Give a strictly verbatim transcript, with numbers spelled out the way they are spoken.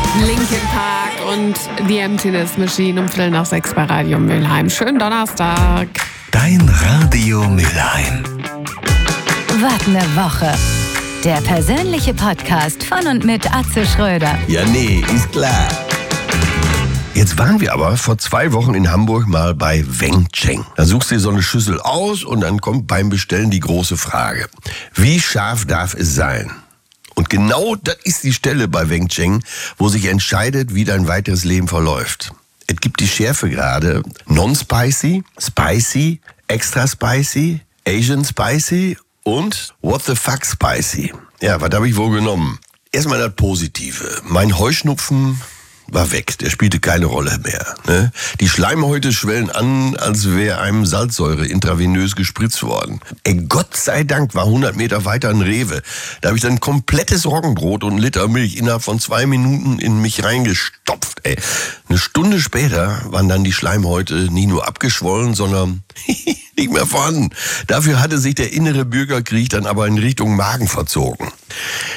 Linkin Park und The Emptiness Machine um Viertel nach sechs bei Radio Mülheim. Schönen Donnerstag. Dein Radio Mülheim. Was ne Woche. Der persönliche Podcast von und mit Atze Schröder. Ja, nee, ist klar. Jetzt waren wir aber vor zwei Wochen in Hamburg mal bei Weng Cheng. Da suchst du dir so eine Schüssel aus und dann kommt beim Bestellen die große Frage: Wie scharf darf es sein? Und genau das ist die Stelle bei Weng Cheng, wo sich entscheidet, wie dein weiteres Leben verläuft. Es gibt die Schärfegrade Non-Spicy, Spicy, Extra Spicy, Asian Spicy und What the fuck Spicy. Ja, was habe ich wohl genommen? Erstmal das Positive. Mein Heuschnupfen war weg, der spielte keine Rolle mehr. Ne? Die Schleimhäute schwellen an, als wäre einem Salzsäure intravenös gespritzt worden. Ey, Gott sei Dank war hundert Meter weiter ein Rewe. Da habe ich dann ein komplettes Roggenbrot und einen Liter Milch innerhalb von zwei Minuten in mich reingestopft. Ey. Eine Stunde später waren dann die Schleimhäute nicht nur abgeschwollen, sondern nicht mehr vorhanden. Dafür hatte sich der innere Bürgerkrieg dann aber in Richtung Magen verzogen.